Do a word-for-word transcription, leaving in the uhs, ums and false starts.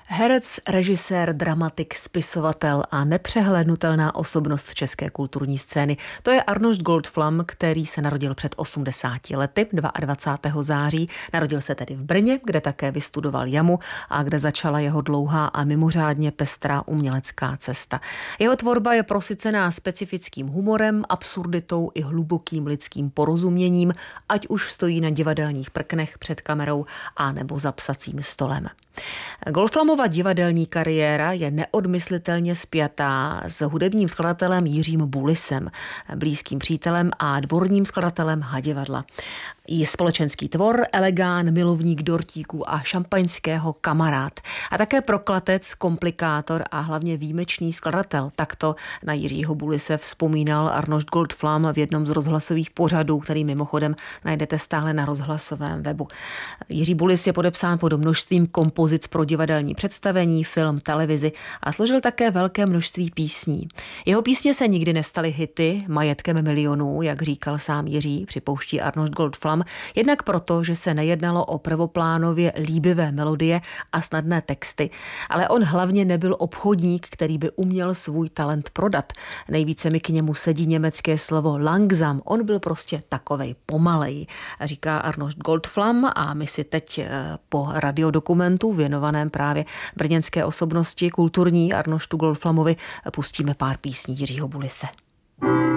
Herec, režisér, dramatik, spisovatel a nepřehlédnutelná osobnost české kulturní scény. To je Arnošt Goldflam, který se narodil před osmdesáti lety, dvacátého druhého září. Narodil se tedy v Brně, kde také vystudoval jamu a kde začala jeho dlouhá a mimořádně pestrá umělecká cesta. Jeho tvorba je prosycená specifickým humorem, absurditou i hlubokým lidským porozuměním, ať už stojí na divadelních prknech před kamerou a nebo za psacím stolem. Goldflamova divadelní kariéra je neodmyslitelně spjatá s hudebním skladatelem Jiřím Bulisem, blízkým přítelem a dvorním skladatelem Hadivadla. Je společenský tvor, elegán, milovník dortíků a šampaňského kamarád. A také proklatec, komplikátor a hlavně výjimečný skladatel. Takto na Jiřího Bulise vzpomínal Arnošt Goldflam v jednom z rozhlasových pořadů, který mimochodem najdete stále na rozhlasovém webu. Jiří Bulis je podepsán pod množstvím kompozic pro divadelní představení, film, televizi a složil také velké množství písní. Jeho písně se nikdy nestaly hity, majetkem milionů, jak říkal sám Jiří, připouští Arnošt Goldflam, jednak proto, že se nejednalo o prvoplánově líbivé melodie a snadné texty, ale on hlavně nebyl obchodník, který by uměl svůj talent prodat. Nejvíce mi k němu sedí německé slovo langsam, on byl prostě takovej pomalej, říká Arnošt Goldflam a my si teď po radiodokumentu věnovaném právě brněnské osobnosti kulturní Arnoštu Goldflamovi pustíme pár písní Jiřího Bulise.